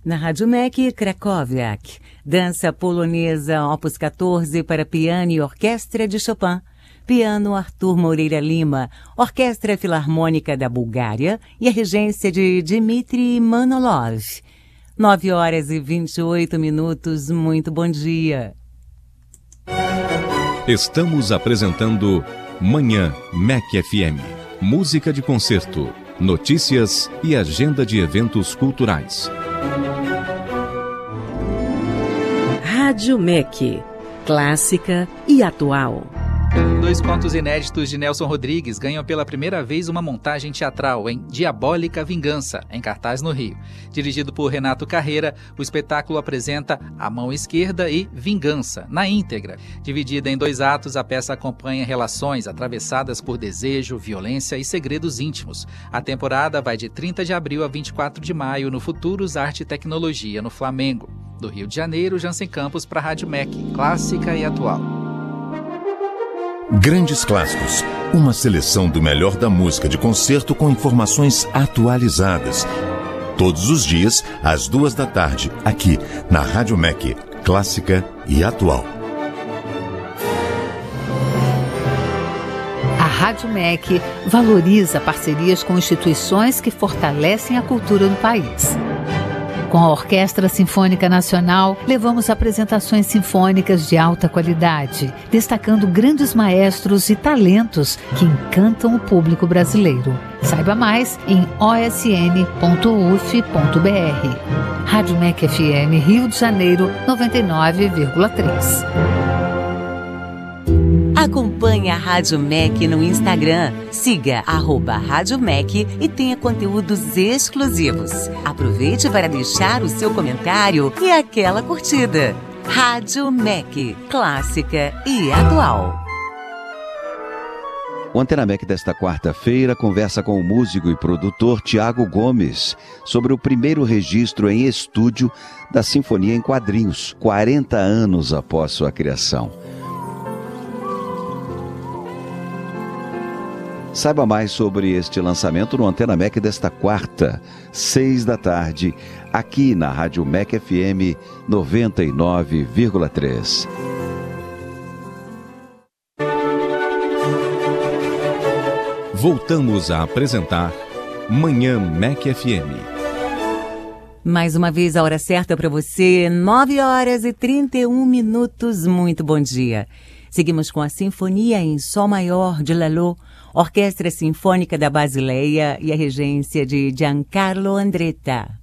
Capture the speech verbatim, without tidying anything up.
Na Rádio M E C, Krakowiak, dança polonesa opus quatorze para piano e orquestra de Chopin, piano Arthur Moreira Lima, Orquestra Filarmônica da Bulgária e a regência de Dmitry Manolov. nove horas e vinte e oito minutos, muito bom dia. Estamos apresentando Manhã M E C F M. Música de concerto, notícias e agenda de eventos culturais. Rádio M E C, clássica e atual. Dois contos inéditos de Nelson Rodrigues ganham pela primeira vez uma montagem teatral em Diabólica Vingança, em cartaz no Rio. Dirigido por Renato Carreira, o espetáculo apresenta A Mão Esquerda e Vingança, na íntegra. Dividida em dois atos, a peça acompanha relações atravessadas por desejo, violência e segredos íntimos. A temporada vai de trinta de abril a vinte e quatro de maio no Futuros Arte e Tecnologia, no Flamengo. Do Rio de Janeiro, Jansen Campos para a Rádio M E C, clássica e atual. Grandes Clássicos, uma seleção do melhor da música de concerto com informações atualizadas. Todos os dias, às duas da tarde, aqui na Rádio M E C, clássica e atual. A Rádio M E C valoriza parcerias com instituições que fortalecem a cultura do país. Com a Orquestra Sinfônica Nacional, levamos apresentações sinfônicas de alta qualidade, destacando grandes maestros e talentos que encantam o público brasileiro. Saiba mais em o s n ponto u f ponto b r. Rádio M E C F M Rio de Janeiro, noventa e nove vírgula três. Acompanhe a Rádio M E C no Instagram. Siga arroba Rádio M E C e tenha conteúdos exclusivos. Aproveite para deixar o seu comentário e aquela curtida. Rádio M E C, clássica e atual. O Antena M E C desta quarta-feira conversa com o músico e produtor Tiago Gomes sobre o primeiro registro em estúdio da Sinfonia em Quadrinhos, quarenta anos após sua criação. Saiba mais sobre este lançamento no Antena M E C desta quarta, seis da tarde, aqui na Rádio M E C F M noventa e nove vírgula três. Voltamos a apresentar Manhã M E C F M. Mais uma vez a hora certa para você, nove horas e trinta e um minutos, muito bom dia. Seguimos com a Sinfonia em Sol Maior de Lalo, Orquestra Sinfônica da Basileia e a regência de Giancarlo Andretta.